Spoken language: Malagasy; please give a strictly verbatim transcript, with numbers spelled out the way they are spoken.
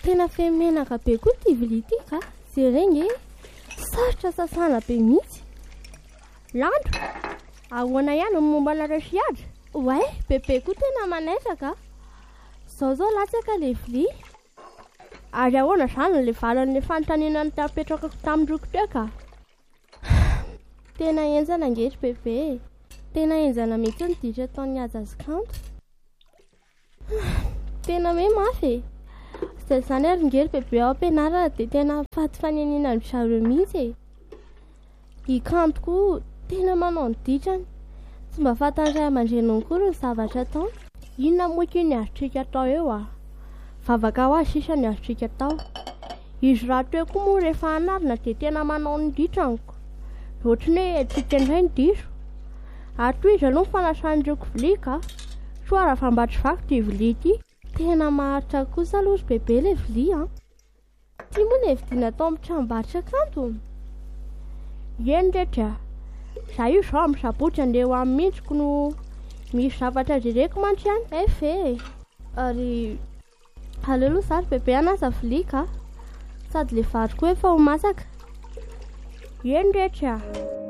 Tena femenaka be koa ty vilia ty ka. Zay renge sarotra sasana be mihitsy. Landro, ahoana ihany ny momba anareo fiatra? Oay, bebe koa tena manaisaka. Zao zao latsaka le vilia. Ary ahoana zany le valan'le fanontaniana tapetraka tamindroko teo ka. Tena enzana angetra bebe. Tena enzana mihitsy ny ditra taon'ny azy azy kanto. Tena hoe mafy. Izay zany ary ngery bebe ao am-pianarana dia tena faty fanenina ny zareo mihitsy. I kanto koa tena manao ny ditrany. Tsy mba fantany ray aman-dreniny koa ny zavatra tao. Inona moa koa ny azotrika tao eo ah. Vavaka ho azy sisa ny azotrika tao. Izy raha teo koa moa rehefa anarina dia tena manao ny ditraniko. Ohatrany hoe tsika indray ny diso. Ary toy izy aloha ny fanasan'ireo vilia ka. Soa raha fambatry vaky ty vilia ty. Tena maharitra kosa aloha bebe le vilia. Ty moa le vidiana tao amin'ny tranombarotra kanto. Eny rehetra. Za io zao amin'ny sabotsy andeha ho amin'ny mihitsiko no misy zavatra jereko mantsy ihany. Efe. Ary aleoloha zary bebe anasa vilia ka. Sady le vary koa efa ho masaka. Eny rehetra.